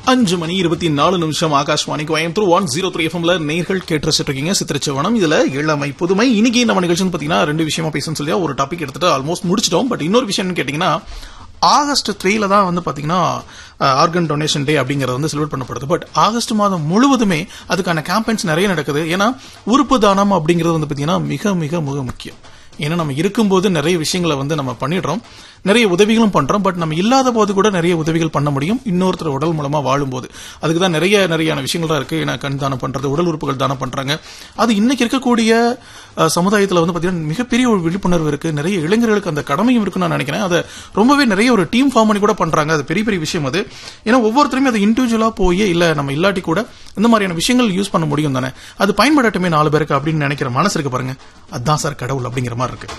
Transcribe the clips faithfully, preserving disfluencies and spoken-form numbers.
அஞ்சு மணி இருபத்தி நாலு நிமிஷம் Akashvani Coimbatore one zero three எஃப்எம்ல நேர்கள் கேட்டு ரசிச்சிட்டு இருக்கீங்க சித்திரச்சவனம். இதுல இளமை புதுமை. இன்னைக்கு நம்ம நிகழ்ச்சி பாத்தீங்கன்னா ரெண்டு விஷயமா பேசணும்னு சொல்லி ஒரு டாபிக் எடுத்துட்டு ஆல்மோஸ்ட் முடிச்சிட்டோம். பட் இன்னொரு விஷயம் கேட்டீங்கன்னா, ஆகஸ்ட் த்ரீல தான் வந்து பாத்தீங்கன்னா ஆர்கன் டொனேஷன் டே அப்படிங்கறது வந்து செலிப்ரேட் பண்ணப்படுது. பட் ஆகஸ்ட் மாதம் முழுவதுமே அதுக்கான கேம்பெயின்ஸ் நிறைய நடக்குது. ஏன்னா உறுப்பு தானம் அப்படிங்கிறது வந்து பாத்தீங்கன்னா மிக மிக மிக முக்கியம். ஏன்னா நம்ம இருக்கும்போது நிறைய விஷயங்களை வந்து நம்ம பண்ணிடுறோம், நிறைய உதவிகளும் பண்றோம். பட் நம்ம இல்லாத போது கூட நிறைய உதவிகள் பண்ண முடியும் இன்னொருத்தர் உடல் மூலமா வாழும்போது. அதுக்கு தான் நிறைய நிறைய விஷயங்கள் தான் இருக்கு. ஏன்னா கண் தானம் பண்றது, உடல் உறுப்புகள் தானம் பண்றாங்க. அது இன்னைக்கு இருக்கக்கூடிய சமுதாயத்தில் வந்து பாத்தீங்கன்னா மிகப்பெரிய ஒரு விழிப்புணர்வு இருக்கு. நிறைய இளைஞர்களுக்கு அந்த கடமையும் இருக்குன்னு நான் நினைக்கிறேன். அதை ரொம்பவே நிறைய ஒரு டீம் ஃபார்ம் பண்ணி கூட பண்றாங்க. அது பெரிய பெரிய விஷயம். அது ஏன்னா ஒவ்வொருத்தருமே அதை இண்டிவிஜுவலா போய் இல்ல நம்ம இல்லாட்டி கூட இந்த மாதிரியான விஷயங்கள் யூஸ் பண்ண முடியும் தானே, அது பயன்படட்டுமே நாலு பேருக்கு அப்படின்னு நினைக்கிற மனசு இருக்கு பாருங்க. அதுதான் சார் கடவுள் அப்படிங்கிற மாதிரி இருக்கு.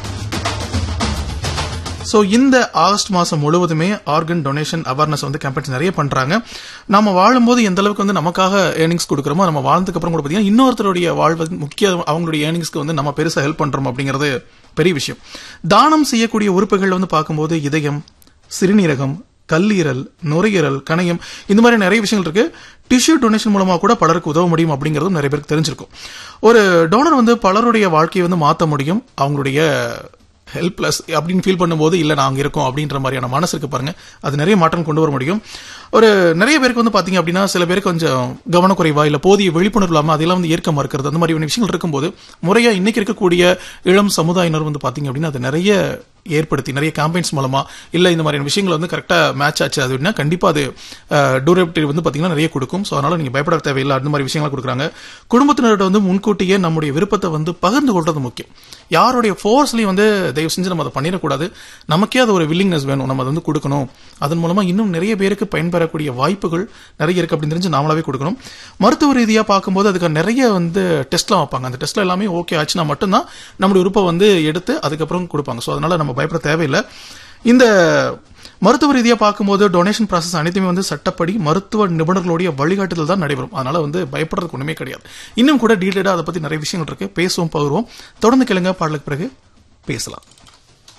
சோ இந்த ஆகஸ்ட் மாசம் முழுவதுமே ஆர்கன் டொனேஷன் அவேர்னஸ் வந்து கேம்பெயின்ஸ் நிறைய பண்றாங்க. நாம வாழும்போது எந்த அளவுக்கு வந்து நமக்காக ஏர்னிங்ஸ் கொடுக்கறோமோ, நம்ம வாழ்ந்ததுக்கு அப்புறம் கூட பாத்தீங்கன்னா இன்னொருத்தருடைய வாழ்வு முக்கிய அவங்களுடைய ஏர்னிங்ஸ்க்கு வந்து நம்ம பெருசா ஹெல்ப் பண்றோம் அப்படிங்கிறது பெரிய விஷயம். தானம் செய்யக்கூடிய உறுப்புகள் வந்து பார்க்கும்போது இதயம், சிறுநீரகம், கல்லீரல், நுரையீரல், கணையம், இந்த மாதிரி நிறைய விஷயங்கள் இருக்கு. டிஷ்யூ டொனேஷன் மூலமா கூட பலருக்கு உதவ முடியும் அப்படிங்கறதும் நிறைய பேருக்கு தெரிஞ்சிருக்கும். ஒரு டோனர் வந்து பலருடைய வாழ்க்கையை வந்து மாற்ற முடியும். அவங்களுடைய ஹெல்ப்லெஸ் அப்படின்னு ஃபீல் பண்ணும்போது இல்ல நாங்க இருக்கோம் அப்படின்ற மாதிரியான மனசு இருக்கு பாருங்க, அது நிறைய மாற்றம் கொண்டு வர முடியும். ஒரு நிறைய பேருக்கு வந்து பாத்தீங்க அப்படின்னா, சில பேருக்கு கொஞ்சம் கவனக்குறைவா இல்ல போதிய விழிப்புணர்வு இல்லாம அதெல்லாம் வந்து ஏற்க மறுக்கிறது, அந்த மாதிரி விஷயங்கள் இருக்கும்போது முறையா இன்னைக்கு இருக்கக்கூடிய இளம் சமுதாயினர் வந்து பாத்தீங்க அப்படின்னா அது நிறைய ஏற்படுத்தி நிறைய கேம்பெயின்ஸ் மூலமா இல்ல இந்த மாதிரியான விஷயங்கள் வந்து கரெக்டா மேட்ச் ஆச்சு அப்படின்னா கண்டிப்பா அது டூரபிலிட்டி வந்து பாத்தீங்கன்னா நிறைய கொடுக்கும். சோ அதனால நீங்க பயப்பட தேவையில்லை. அந்த மாதிரி விஷயங்களை கொடுக்குறாங்க. குடும்பத்தினர்கிட்ட வந்து முன்கூட்டியே நம்முடைய விருப்பத்தை வந்து பகிர்ந்து கொள்றது முக்கியம். யாருடைய ஃபோர்ஸ்லயும் வந்து தயவு செஞ்சு நம்ம அதை பண்ணிடக்கூடாது. நமக்கே அது ஒரு வில்லிங்னஸ் வேணும், நம்ம அதை வந்து கொடுக்கணும். அதன் மூலமா இன்னும் நிறைய பேருக்கு பயன்பெறக்கூடிய வாய்ப்புகள் நிறைய இருக்கு அப்படின்னு தெரிஞ்சு நாமளாவே கொடுக்கணும். மருத்துவ ரீதியா பார்க்கும்போது அதுக்கு நிறைய வந்து டெஸ்ட்லாம் வைப்பாங்க. அந்த டெஸ்ட்ல எல்லாமே ஓகே ஆச்சுன்னா மட்டும்தான் நம்மளுடைய உறுப்பை வந்து எடுத்து அதுக்கப்புறம் கொடுப்பாங்க. சோ அதனால நம்ம பயப்பட தேவையில்லை. இந்த மருத்துவ ரீதியா பார்க்கும்போது டொனேஷன் ப்ராசஸ் அனைத்துமே வந்து சட்டப்படி மருத்துவ நிபுணர்களுடைய வழிகாட்டுதல் தான் நடைபெறும். அதனால வந்து பயப்படுறதுக்கு ஒண்ணுமே கிடையாது. இன்னும் கூட டீடைலா அதை பத்தி நிறைய விஷயங்கள் இருக்கு, பேசுவோம், பகிர்வோம். தொடர்ந்து கேளுங்க, பாடலுக்கு பிறகு பேசலாம்.